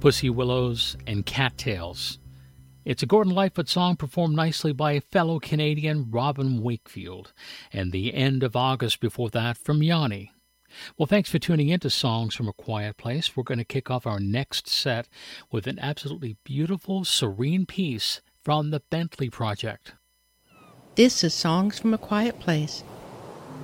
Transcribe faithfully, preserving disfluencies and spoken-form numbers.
Pussy Willows, and Cattails. It's a Gordon Lightfoot song performed nicely by fellow Canadian Robin Wakefield, and The End of August before that from Yanni. Well, thanks for tuning in to Songs from a Quiet Place. We're going to kick off our next set with an absolutely beautiful, serene piece from the Bentley Project. This is Songs from a Quiet Place,